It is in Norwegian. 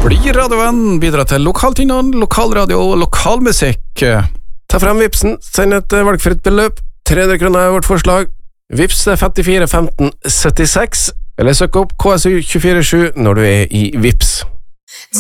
Bli radiovenn, bidra til lokaltingene, lokalradio og lokalmusikk. Ta frem Vipsen, send et valgfritt beløp. 300 kroner er vårt forslag. Vips 54 15 76, eller søk opp KSU 24/7 når du er i Vips.